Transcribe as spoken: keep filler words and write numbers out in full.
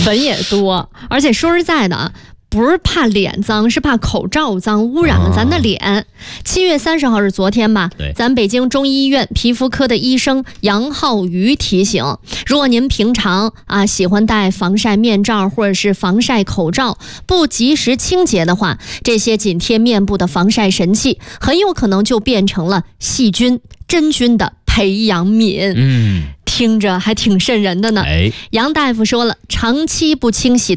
粉也多，而且说实在的啊，不是怕脸脏，是怕口罩脏污染了咱的脸。七、哦、月三十号是昨天吧？ 对， 咱北京中医院皮肤科的医生杨浩宇提醒，如果您平常啊喜欢戴防晒面罩或者是防晒口罩，不及时清洁的话，这些紧贴面部的防晒神器很有可能就变成了细菌、真菌的培养皿。 嗯， 听着还挺瘆人的呢。 哎， 杨大夫说了，长期不清洗